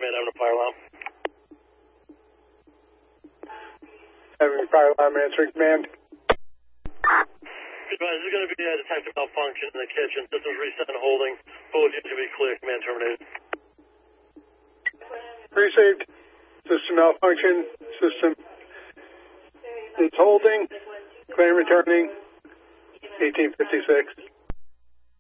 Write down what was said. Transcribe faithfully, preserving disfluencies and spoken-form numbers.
command, having a fire alarm. Having a fire alarm, answering command. Advise, there's going to be a detective malfunction in the kitchen. Systems reset and holding. Full to be clear. Command terminated. Received. System malfunction. System is holding. Claim returning. eighteen fifty-six.